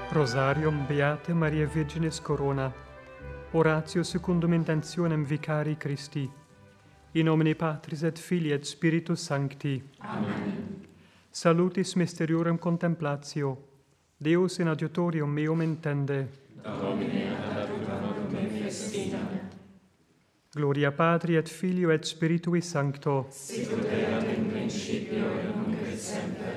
Rosarium Beate Maria Virginis Corona. Oratio secundum intentionem Vicari Christi. In nomine Patris et Filii et Spiritus Sancti. Amen. Salutis mysteriorem contemplatio. Deus in adiutorium meum intende. Domine ad adjutorem me festina. Gloria Patri et Filio et Spiritui Sancto. Sicut erat in principio et nunc et semper